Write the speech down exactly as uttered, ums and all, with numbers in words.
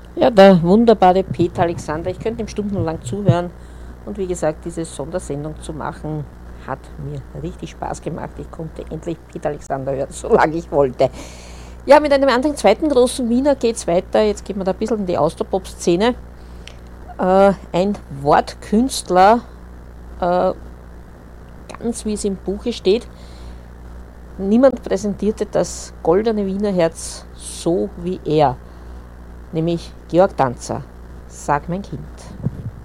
Ja, der wunderbare Peter Alexander. Ich könnte ihm stundenlang zuhören. Und wie gesagt, diese Sondersendung zu machen, hat mir richtig Spaß gemacht. Ich konnte endlich Peter Alexander hören, solange ich wollte. Ja, mit einem anderen zweiten großen Wiener geht es weiter. Jetzt gehen wir da ein bisschen in die Austropop-Szene. Äh, ein Wortkünstler, äh, ganz wie es im Buche steht. Niemand präsentierte das goldene Wiener Herz so wie er, nämlich Georg Danzer. Sag mein Kind.